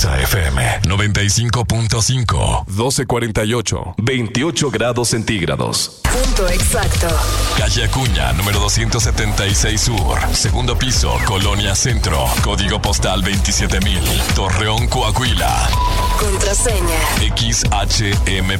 Exa FM 95.5. 12:48. 28 grados centígrados. Punto exacto. Calle Acuña, número 276 Sur. Segundo piso, Colonia Centro. Código postal 27,000. Torreón, Coahuila. Contraseña. XHM